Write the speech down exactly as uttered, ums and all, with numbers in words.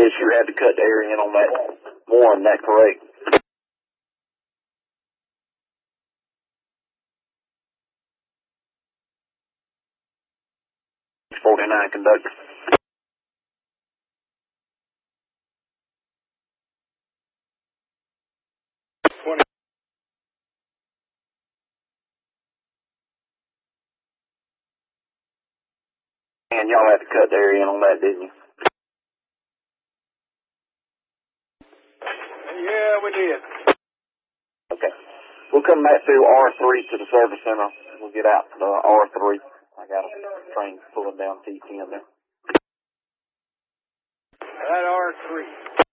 guess you had to cut the air in on that one, that correct? forty-nine conductor. twenty. And y'all had to cut the air in on that, didn't you? Yeah, we did. Okay. We'll come back through R three to the service center. We'll get out to uh, R three. I got a train pulling down T ten there. That R three.